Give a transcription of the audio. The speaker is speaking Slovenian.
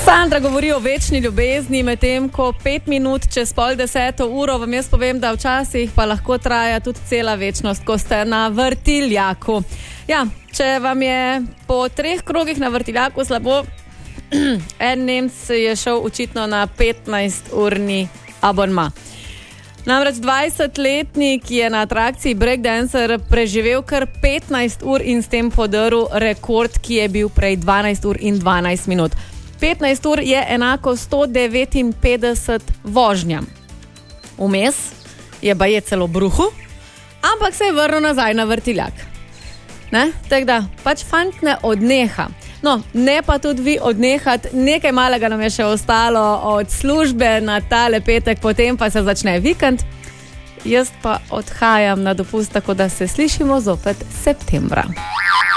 Sandra govori o večni ljubezni, medtem ko 5 minut čez 9:30 vam jaz povem, da včasih pa lahko traja tudi cela večnost, ko ste na vrtiljaku. Ja, če vam je po 3 krogih na vrtiljaku slabo, en Nemec je šel očitno na 15-urni abonma. Namreč 20-letnik je na atrakciji Breakdancer preživel kar 15 ur in s tem podaril rekord, ki je bil prej 12 ur in 12 minut. 15 ur je enako 159 vožnjam. Vmes je baje celo bruhu, ampak se je vrnil nazaj na vrtiljak. Tako da, pač fant ne odneha. No, ne pa tudi vi odnehati, nekaj malega nam je še ostalo od službe na tale petek, potem pa se začne vikend. Jaz pa odhajam na dopust, tako da se slišimo zopet septembra.